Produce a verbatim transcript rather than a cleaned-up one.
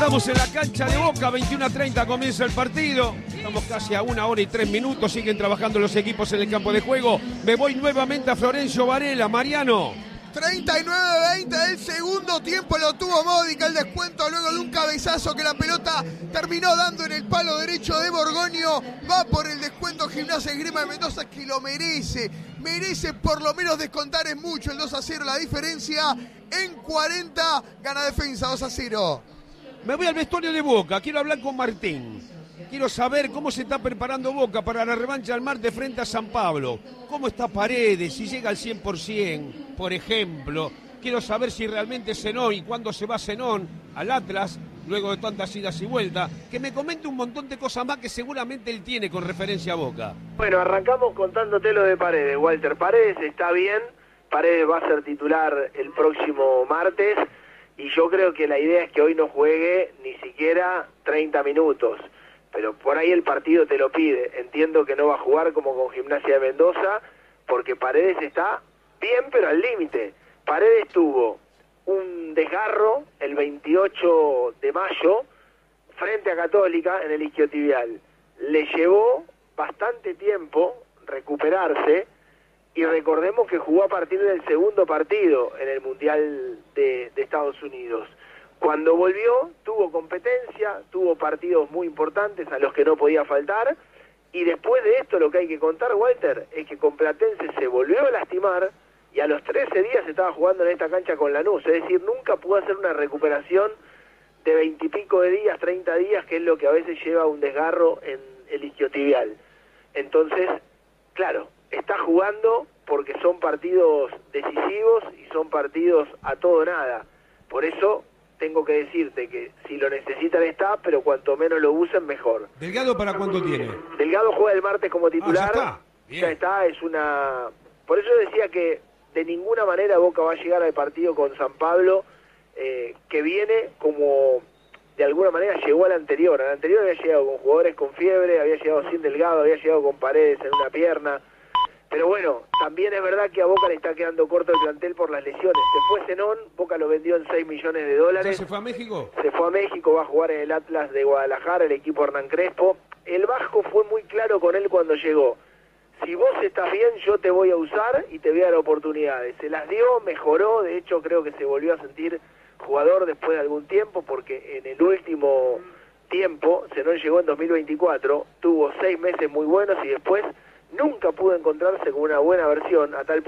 Estamos en la cancha de Boca, veintiuno a treinta comienza el partido. Estamos casi a una hora y tres minutos, siguen trabajando los equipos en el campo de juego. Me voy nuevamente a Florencio Varela. Mariano. treinta y nueve veinte del segundo tiempo lo tuvo Módica, el descuento luego de un cabezazo que la pelota terminó dando en el palo derecho de Borgoño. Va por el descuento Gimnasia y Esgrima de Mendoza, que lo merece. Merece por lo menos descontar, es mucho el dos a cero. La diferencia en cuarenta, gana Defensa dos a cero. Me voy al vestuario de Boca, quiero hablar con Martín. Quiero saber cómo se está preparando Boca para la revancha del martes frente a San Pablo. ¿Cómo está Paredes? Si llega al cien por ciento, por ejemplo. Quiero saber si realmente Zenón y cuándo se va Zenón al Atlas, luego de tantas idas y vueltas. Que me comente un montón de cosas más que seguramente él tiene con referencia a Boca. Bueno, arrancamos contándote lo de Paredes, Walter. Paredes está bien, Paredes va a ser titular el próximo martes. Y yo creo que la idea es que hoy no juegue ni siquiera treinta minutos. Pero por ahí el partido te lo pide. Entiendo que no va a jugar como con Gimnasia de Mendoza, porque Paredes está bien, pero al límite. Paredes tuvo un desgarro el veintiocho de mayo frente a Católica en el isquiotibial. Le llevó bastante tiempo recuperarse, y recordemos que jugó a partir del segundo partido en el Mundial de, de Estados Unidos. Cuando volvió, tuvo competencia, tuvo partidos muy importantes a los que no podía faltar, y después de esto lo que hay que contar, Walter, es que con Platense se volvió a lastimar, y a los trece días estaba jugando en esta cancha con Lanús, es decir, nunca pudo hacer una recuperación de veintipico de días, treinta días, que es lo que a veces lleva un desgarro en el isquiotibial. Entonces, claro, está jugando porque son partidos decisivos y son partidos a todo o nada. Por eso tengo que decirte que si lo necesitan está, pero cuanto menos lo usen, mejor. ¿Delgado para cuánto tiene? Delgado juega el martes como titular. Ah, ya está. Bien. Ya está, es una... Por eso decía que de ninguna manera Boca va a llegar al partido con San Pablo, eh, que viene como... de alguna manera llegó al anterior. Al anterior había llegado con jugadores con fiebre, había llegado sin Delgado, había llegado con Paredes en una pierna. Pero bueno, también es verdad que a Boca le está quedando corto el plantel por las lesiones. Se fue Zenón, Boca lo vendió en seis millones de dólares. ¿Ya se fue a México? Se fue a México, va a jugar en el Atlas de Guadalajara, el equipo Hernán Crespo. El Vasco fue muy claro con él cuando llegó. Si vos estás bien, yo te voy a usar y te voy a dar oportunidades. Se las dio, mejoró, de hecho creo que se volvió a sentir jugador después de algún tiempo, porque en el último tiempo, Zenón llegó en dos mil veinticuatro, tuvo seis meses muy buenos y después nunca pudo encontrarse con una buena versión, a tal